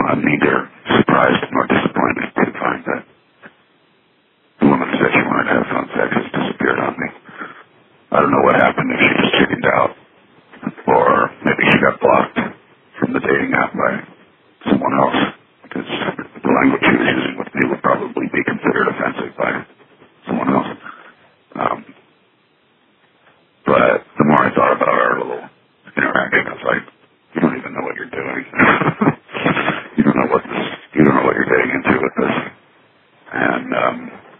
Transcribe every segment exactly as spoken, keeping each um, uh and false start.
I'm neither surprised nor disappointed to find that the woman who said she wanted to have phone sex has disappeared on me. I don't know what happened, if she just chickened out, or maybe she got blocked from the dating app by someone else, because the language she was using with me would probably be considered offensive by someone else. Um, but the more I thought about our little interaction, I was like, you don't even know what you're doing. you don't know what this, you don't know what you're getting into with this. And um,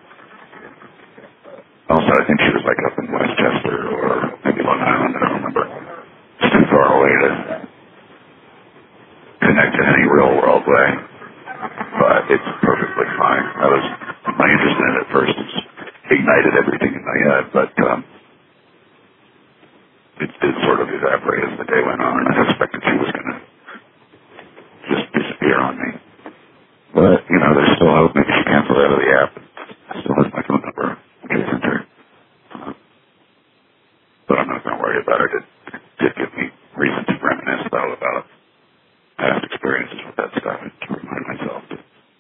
also, I think she was like up in Westchester or maybe Long Island. I don't remember. It's too far away to connect in any real world way. But it's perfectly fine. I was my interest in it at first just ignited everything in my head, but um, it did sort of evaporate as the day went on, and I suspected she was going to just disappear on me. But, you know, there's still hope. Maybe she canceled out of the app. I still have my phone number, which isn't her. Uh, but I'm not going to worry about it. It, it did give me reason to reminisce, though, about past experiences with that stuff and to remind myself that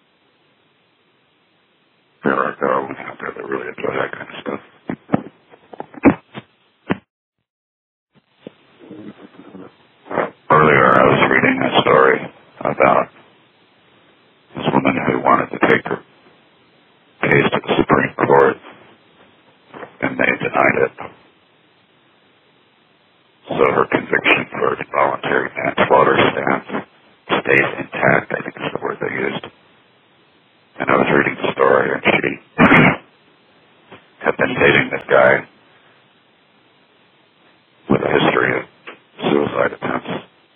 there are, there are women out there that really enjoy that kind of stuff. Earlier, I was reading a story about this woman who wanted to take her case to the Supreme Court, and they denied it. So her conviction for involuntary manslaughter stands, stays intact, I think is the word they used. And I was reading the story, and she had been dating this guy with a history of suicide attempts.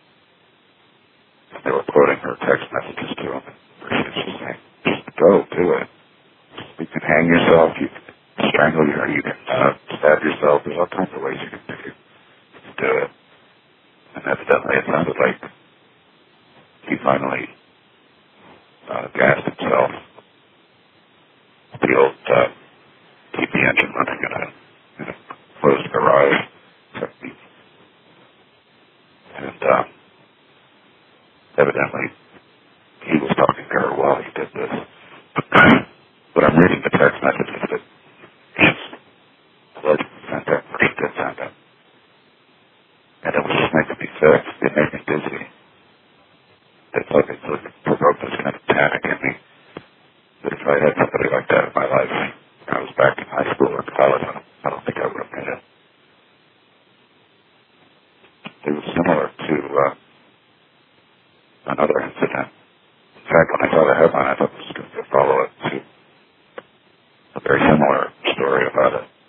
They were quoting her text messages to him. She was just saying, just go, do it. You can hang yourself, you can strangle you, you can uh, stab yourself. There's all kinds of ways you can do it. do it. And evidently it sounded like he finally uh, gassed himself. The old uh, T V engine running in a, in a closed garage. And uh, evidently he was talking to her while he did this. But I'm reading the text messages that his blood sent out, or she did send out. And it was just making me sick. It made me dizzy. It's like it like provoked this kind of panic in me. That if I had somebody like that in my life, when I was back in high school or college, I don't, I don't think I would have made it. It was similar to uh, another incident. In fact, when I saw the headline, I thought this was going to follow it to a very similar story about it.